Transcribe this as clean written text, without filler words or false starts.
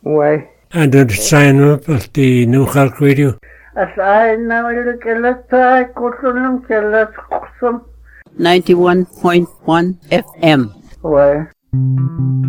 Ouais. Under the sign up of the New York Radio. As I now look at the Coulson, 91.1 FM. Ouais.